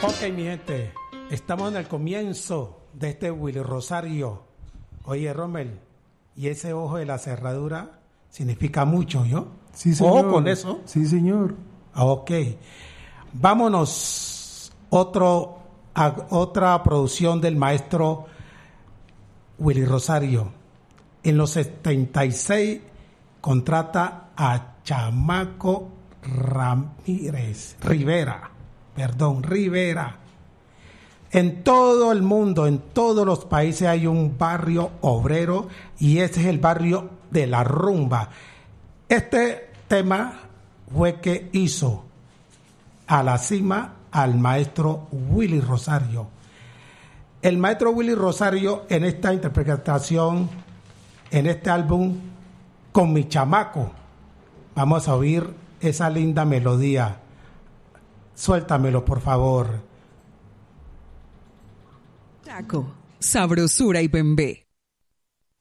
Ok, mi gente, estamos en el comienzo de este Willy Rosario. Oye, Rommel, y ese ojo de la cerradura significa mucho, ¿yo? Sí, señor. Ojo con eso. Sí, señor. Ok. Vámonos a otra producción del maestro Willy Rosario. En los 76 contrata a Chamaco Rivera. En todo el mundo, en todos los países hay un barrio obrero y ese es el barrio de la rumba. Este tema fue que hizo a la cima al maestro Willy Rosario. El maestro Willy Rosario en esta interpretación, en este álbum, Con mi chamaco, vamos a oír esa linda melodía. Suéltamelo, por favor. Chaco, sabrosura y bembé.